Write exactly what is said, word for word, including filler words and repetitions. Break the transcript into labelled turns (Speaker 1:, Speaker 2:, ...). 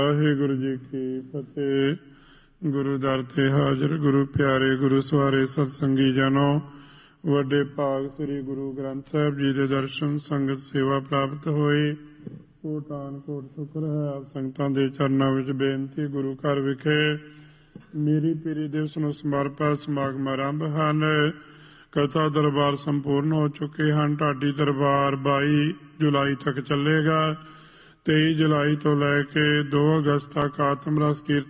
Speaker 1: ਵਾਹਿਗੁਰੂ ਜੀ ਕੀ ਫਤਿਹ। ਗੁਰੂ ਦਰ ਤੇ ਹਾਜ਼ਰ ਗੁਰੂ ਪਿਆਰੇ ਗੁਰੂ ਸਵਾਰੇ ਸਤਸੰਗੀ ਜਨੋ, ਵੱਡੇ ਭਾਗ ਸ੍ਰੀ ਗੁਰੂ ਗ੍ਰੰਥ ਸਾਹਿਬ ਜੀ ਦੇ ਦਰਸ਼ਨ ਸੰਗਤ ਸੇਵਾ ਪ੍ਰਾਪਤ ਹੋਈ। ਕੋਟਾਨ ਕੋਟ ਸ਼ੁਕਰ ਹੈ ਆਪ ਸੰਗਤਾਂ ਦੇ ਚਰਨਾਂ ਵਿੱਚ ਬੇਨਤੀ। ਗੁਰੂ ਘਰ ਵਿਖੇ ਮੀਰੀ ਪੀਰੀ ਦਿਵਸ ਨੂੰ ਸਮਰਪਿਤ ਸਮਾਗਮ ਆਰੰਭ ਹਨ। ਕਥਾ ਦਰਬਾਰ ਸੰਪੂਰਨ ਹੋ ਚੁੱਕੇ ਹਨ। ਢਾਡੀ ਦਰਬਾਰ ਬਾਈ ਜੁਲਾਈ ਤੱਕ ਚੱਲੇਗਾ। ਤੇਈ ਜੁਲਾਈ ਤੋਂ ਲੈ ਕੇ ਦੋ ਅਗਸਤ ਤੱਕ ਆਤਮ ਰਸ ਕੀਰਤਨ